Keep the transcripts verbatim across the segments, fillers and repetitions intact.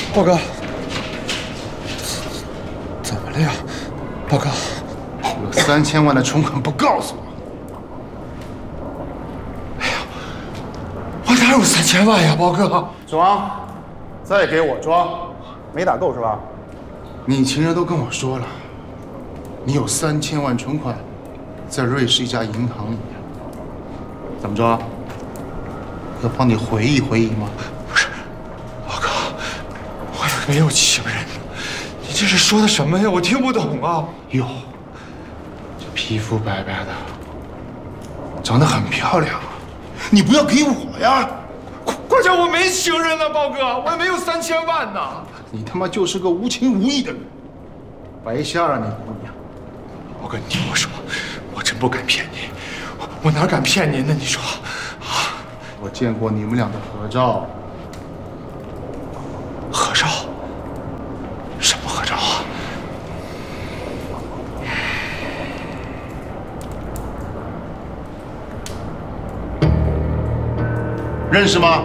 报告，怎么了呀？报告， 有三千万的存款不告诉我？ 哎呀，我哪有三千万呀，报告？ 装，再给我装，没打够是吧？你情人都跟我说了，你有三千万存款，在瑞士一家银行里。怎么着？要帮你回忆回忆吗？ 不是，报告，我没有情人。你这是说的什么呀？我听不懂啊！ 哟，这皮肤白白的，长得很漂亮，你不要给我呀！ 关键我没情人呢，豹哥，我也没有三千万呢。 你他妈就是个无情无义的人，白瞎了你姑娘！ 豹哥，你听我说，我真不敢骗你，我我哪敢骗您呢？你说，啊？ 我见过你们俩的合照。 合照？什么合照啊？ 认识吗？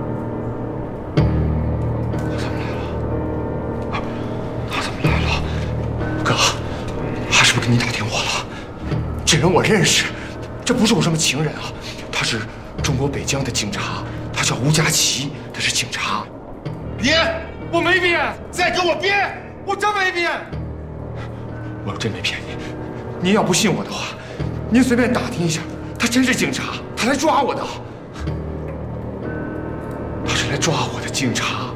他怎么来了？哥，还是不给你打电话了。这人我认识，这不是我什么情人啊，他是中国北疆的警察，他叫吴佳琪，他是警察。 编！ 我没编， 再给我编！ 我真没编，我真没骗你。您要不信我的话，您随便打听一下，他真是警察，他来抓我的，他是来抓我的警察。